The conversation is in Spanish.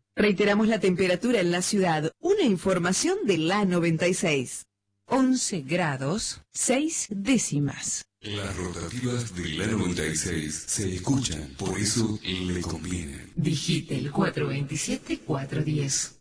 Reiteramos la temperatura en la ciudad. Una información de la 96. 11 grados, 6 décimas. Las rotativas de la 96 se escuchan, por eso le conviene. Digite el 427-410.